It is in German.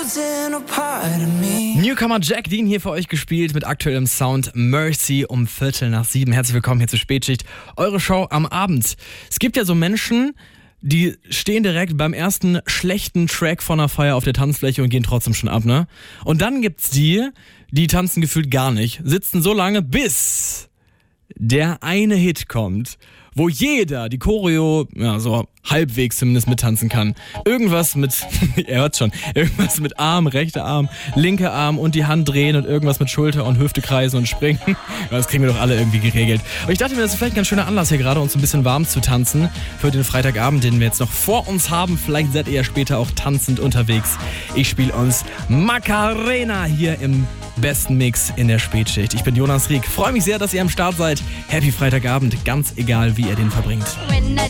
Newcomer Jack Dean hier für euch gespielt mit aktuellem Sound Mercy um 6:15. Herzlich willkommen hier zur Spätschicht, eure Show am Abend. Es gibt ja so Menschen, die stehen direkt beim ersten schlechten Track von einer Feier auf der Tanzfläche und gehen trotzdem schon ab, ne? Und dann gibt's die tanzen gefühlt gar nicht, sitzen so lange, bis der eine Hit kommt, wo jeder die Choreo, ja, so halbwegs zumindest mittanzen kann. Irgendwas mit, ihr hört schon, irgendwas mit Arm, rechter Arm, linker Arm und die Hand drehen und irgendwas mit Schulter und Hüfte kreisen und springen. Das kriegen wir doch alle irgendwie geregelt. Und ich dachte mir, das ist vielleicht ein ganz schöner Anlass hier gerade, uns ein bisschen warm zu tanzen für den Freitagabend, den wir jetzt noch vor uns haben. Vielleicht seid ihr ja später auch tanzend unterwegs. Ich spiele uns Macarena hier im besten Mix in der Spätschicht. Ich bin Jonas Rieck. Freue mich sehr, dass ihr am Start seid. Happy Freitagabend, ganz egal, wie ihr den verbringt. When I